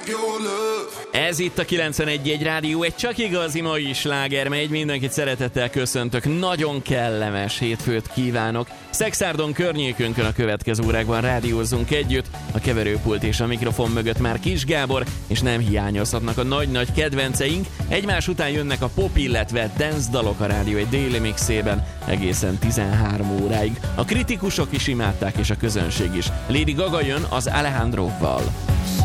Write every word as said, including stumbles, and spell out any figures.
Ez itt a kilencvenegy egy rádió, egy csak igazi mai sláger megy. Mindenkit szeretettel köszöntök, nagyon kellemes hétfőt kívánok. Szexárdon környékünkön a következő órákban rádiózzunk együtt. A keverőpult és a mikrofon mögött már Kis Gábor, és nem hiányozhatnak a nagy-nagy kedvenceink. Egymás után jönnek a pop, illetve dance dalok a rádió egy déli mixében egészen tizenhárom óráig. A kritikusok is imádták, és a közönség is. Lady Gaga jön az Alejandroval.